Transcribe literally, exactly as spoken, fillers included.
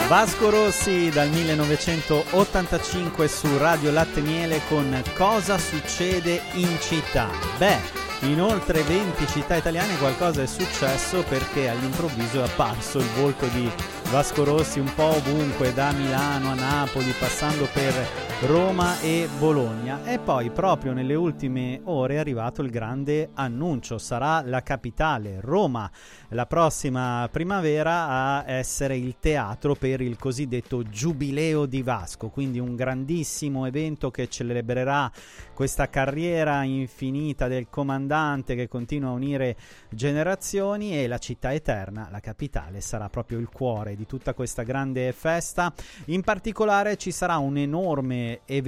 Vasco Rossi dal millenovecentottantacinque su Radio Latte Miele con Cosa succede in città? Beh, in oltre venti città italiane qualcosa è successo, perché all'improvviso è apparso il volto di Vasco Rossi un po' ovunque, da Milano a Napoli, passando per Roma e Bologna. E poi proprio nelle ultime ore è arrivato il grande annuncio: sarà la capitale, Roma, la prossima primavera a essere il teatro per il cosiddetto Giubileo di Vasco, quindi un grandissimo evento che celebrerà questa carriera infinita del comandante che continua a unire generazioni, e la città eterna, la capitale, sarà proprio il cuore di tutta questa grande festa. In particolare ci sarà un enorme evento